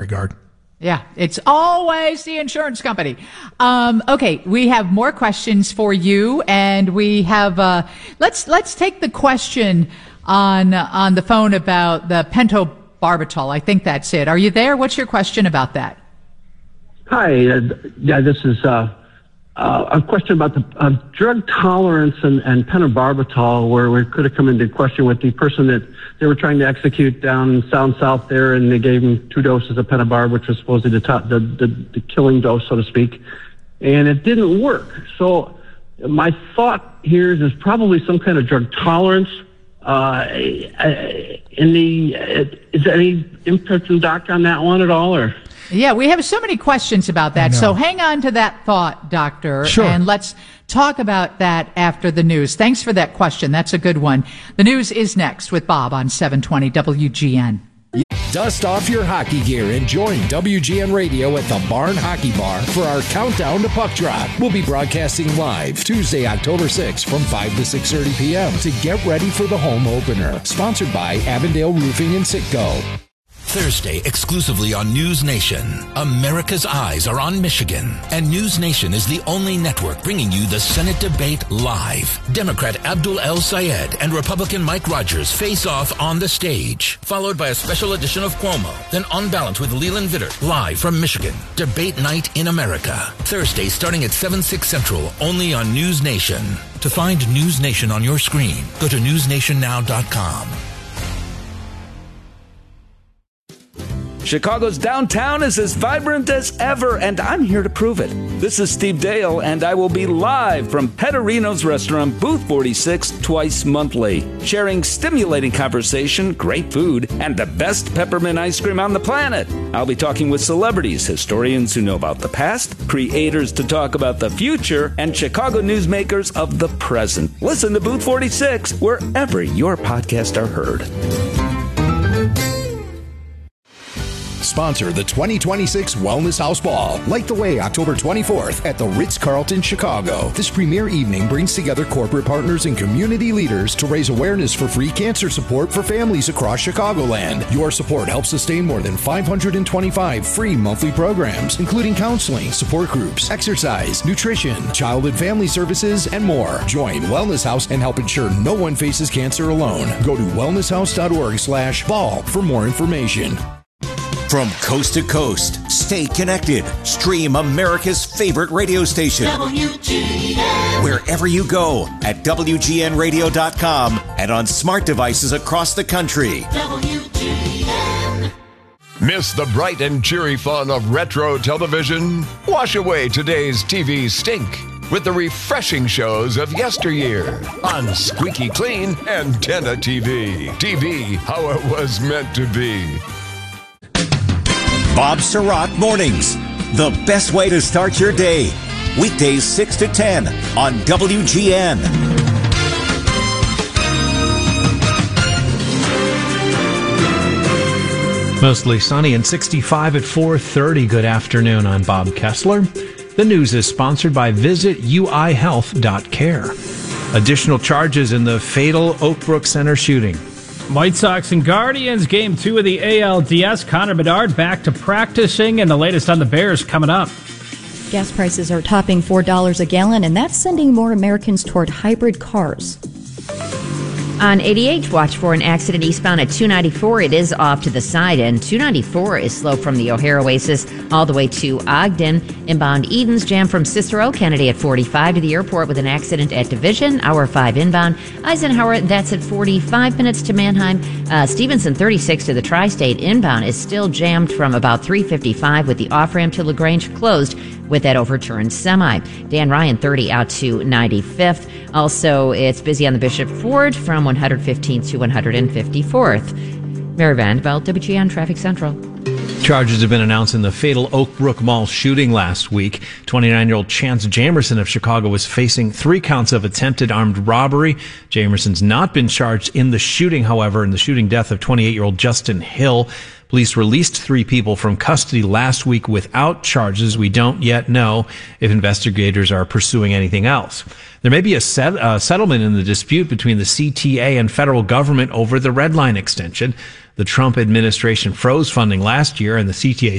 regard. Yeah, it's always the insurance company. Okay, we have more questions for you, and we have let's take the question on the phone about the pentobarbital. I think that's it. Are you there? What's your question about that? Hi, this is a question about the drug tolerance and pentobarbital, where we could have come into question with the person that they were trying to execute down down south there, and they gave him 2 doses of pentobarb, which was supposedly the killing dose, so to speak, and it didn't work. So my thought here is there's probably some kind of drug tolerance. Is there any input from Doc on that one at all, or? Yeah, we have so many questions about that. So hang on to that thought, Doctor. Sure. And let's talk about that after the news. Thanks for that question. That's a good one. The news is next with Bob on 720 WGN. Dust off your hockey gear and join WGN Radio at the Barn Hockey Bar for our countdown to puck drop. We'll be broadcasting live Tuesday, October 6th from 5 to 6:30 p.m. to get ready for the home opener. Sponsored by Avondale Roofing and Citgo. Thursday, exclusively on News Nation. America's eyes are on Michigan, and News Nation is the only network bringing you the Senate debate live. Democrat Abdul El Sayed and Republican Mike Rogers face off on the stage, followed by a special edition of Cuomo, then On Balance with Leland Vittert, live from Michigan. Debate night in America. Thursday, starting at 7/6 Central, only on News Nation. To find News Nation on your screen, go to newsnationnow.com. Chicago's downtown is as vibrant as ever, and I'm here to prove it. This is Steve Dale, and I will be live from Petterino's restaurant, Booth 46, twice monthly, sharing stimulating conversation, great food, and the best peppermint ice cream on the planet. I'll be talking with celebrities, historians who know about the past, creators to talk about the future, and Chicago newsmakers of the present. Listen to Booth 46 wherever your podcasts are heard. Sponsor the 2026 Wellness House Ball. Light the way October 24th at the Ritz-Carlton, Chicago. This premier evening brings together corporate partners and community leaders to raise awareness for free cancer support for families across Chicagoland. Your support helps sustain more than 525 free monthly programs, including counseling, support groups, exercise, nutrition, child and family services, and more. Join Wellness House and help ensure no one faces cancer alone. Go to wellnesshouse.org/ball for more information. From coast to coast, stay connected. Stream America's favorite radio station. WGN. Wherever you go at WGNradio.com and on smart devices across the country. WGN. Miss the bright and cheery fun of retro television? Wash away today's TV stink with the refreshing shows of yesteryear on Squeaky Clean Antenna TV. TV how it was meant to be. Bob Surratt Mornings, the best way to start your day. Weekdays 6 to 10 on WGN. Mostly sunny and 65 at 4:30. Good afternoon. I'm Bob Kessler. The news is sponsored by VisitUIHealth.care. Additional charges in the fatal Oak Brook Center shooting. White Sox and Guardians, Game 2 of the ALDS. Connor Bedard back to practicing, and the latest on the Bears coming up. Gas prices are topping $4 a gallon, and that's sending more Americans toward hybrid cars. On 88, watch for an accident eastbound at 294. It is off to the side, and 294 is slow from the O'Hare Oasis all the way to Ogden. Inbound Eden's jam from Cicero, Kennedy at 45 to the airport with an accident at Division. Hour 5 inbound. Eisenhower, that's at 45 minutes to Manheim. Stevenson, 36 to the Tri-State. Inbound is still jammed from about 355 with the off-ramp to LaGrange closed with that overturned semi. Dan Ryan, 30 out to 95th. Also, it's busy on the Bishop Ford from 115th to 154th. Mary Vandeveld, WGN Traffic Central. Charges have been announced in the fatal Oak Brook Mall shooting last week. 29-year-old Chance Jamerson of Chicago was facing 3 counts of attempted armed robbery. Jamerson's not been charged in the shooting, however, in the shooting death of 28-year-old Justin Hill. Police released 3 people from custody last week without charges. We don't yet know if investigators are pursuing anything else. There may be a settlement in the dispute between the CTA and federal government over the Red Line extension. The Trump administration froze funding last year, and the CTA